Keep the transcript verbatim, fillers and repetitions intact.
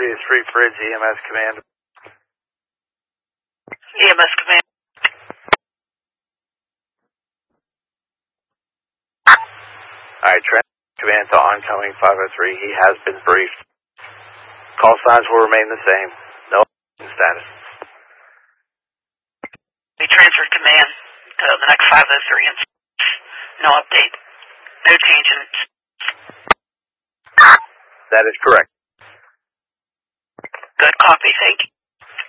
fortieth Street Bridge, E M S Command. E M S Command. Alright, Transit Command to oncoming five oh three. He has been briefed. Call signs will remain the same. No status. We transferred command to the next five oh three and no update. No change in it. That is correct. Good copy, thank you.